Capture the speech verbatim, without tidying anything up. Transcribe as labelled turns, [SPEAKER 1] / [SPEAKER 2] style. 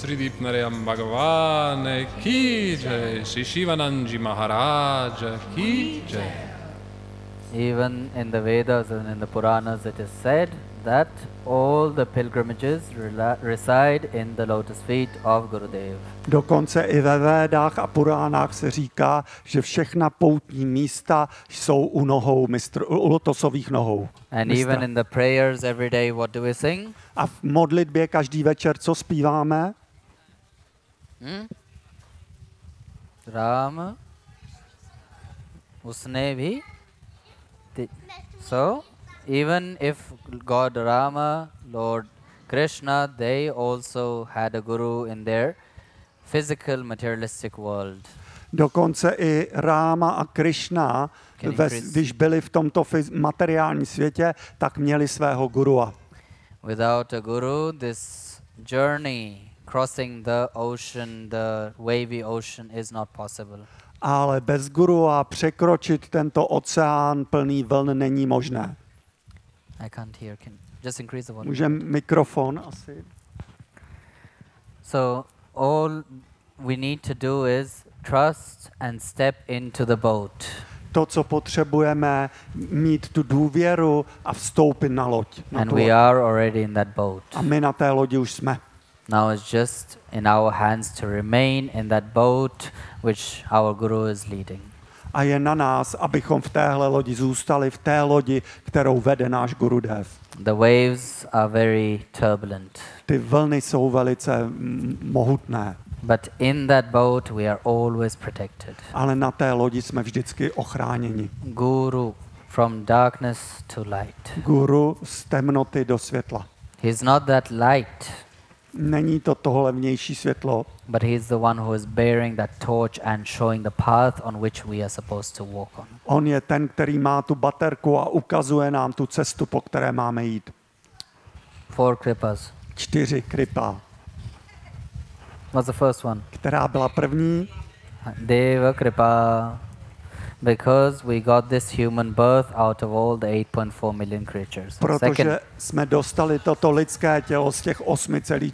[SPEAKER 1] Sridip Narayam Bhagavane ki jai, Shri Shivananji Maharaja ki jai.
[SPEAKER 2] Even in the Vedas and in the Puranas it is said that all the pilgrimages rela- reside in the lotus feet of Gurudev.
[SPEAKER 3] Dokonce i ve Védách a Puránách se říká, že všechna poutní místa jsou u nohou mistr, u lotosových nohou.
[SPEAKER 2] And
[SPEAKER 3] mistra.
[SPEAKER 2] even in the prayers every day, what do we sing?
[SPEAKER 3] A v modlitbě každý večer co zpíváme?
[SPEAKER 2] Hmm? Ram usne bhi ti- so even if God Rama, Lord Krishna, they also had a guru in their physical materialistic world.
[SPEAKER 3] Dokonce i Ráma a Krishna,
[SPEAKER 2] Can
[SPEAKER 3] ve,
[SPEAKER 2] increase-
[SPEAKER 3] když byli v tomto fyz- materiálním světě, tak měli svého gurua.
[SPEAKER 2] Without a guru, this journey crossing the ocean, the wavy ocean, is not possible.
[SPEAKER 3] Ale bez gurua překročit tento oceán plný vln není možné.
[SPEAKER 2] I can't hear. Can just increase the volume.
[SPEAKER 3] Můžeme mikrofon asi.
[SPEAKER 2] So all we need to do is trust and step into the boat.
[SPEAKER 3] To, co potřebujeme, mít tu důvěru a vstoupit na loď. Na
[SPEAKER 2] And
[SPEAKER 3] tu
[SPEAKER 2] we
[SPEAKER 3] loď.
[SPEAKER 2] are already in that boat.
[SPEAKER 3] A my na té lodi už jsme.
[SPEAKER 2] Now it's just in our hands to remain in that boat which our guru is leading.
[SPEAKER 3] A je na nás, abychom v téhle lodi zůstali, v té lodi, kterou vede náš Gurudev.
[SPEAKER 2] The waves are very turbulent,
[SPEAKER 3] Ty vlny jsou velice mm, mohutné,
[SPEAKER 2] but in that boat we are always protected.
[SPEAKER 3] ale na té lodi jsme vždycky ochráněni.
[SPEAKER 2] Guru, from darkness to light.
[SPEAKER 3] Guru z temnoty do světla.
[SPEAKER 2] He's not that light,
[SPEAKER 3] Není to tohle vnější světlo,
[SPEAKER 2] but he's the one who is bearing that torch and showing the path on which we are supposed to walk on.
[SPEAKER 3] on je ten, který má tu baterku a ukazuje nám tu cestu, po které máme jít.
[SPEAKER 2] Four kripas.
[SPEAKER 3] Čtyři kripa.
[SPEAKER 2] What's the first one?
[SPEAKER 3] Která byla první?
[SPEAKER 2] Deva kripa. Because we got this human birth out of all the eight point four million creatures.
[SPEAKER 3] Protože
[SPEAKER 2] Second,
[SPEAKER 3] jsme dostali toto lidské tělo z těch osm celá